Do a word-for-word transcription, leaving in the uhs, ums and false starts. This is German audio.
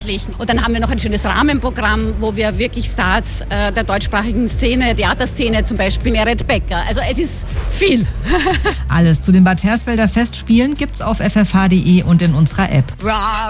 Und dann haben wir noch ein schönes Rahmenprogramm, wo wir wirklich Stars äh, der deutschsprachigen Szene, Theaterszene, zum Beispiel Meret Becker. Also es ist viel. Alles zu den Bad Hersfelder Festspielen gibt's auf f f h punkt d e und in unserer App.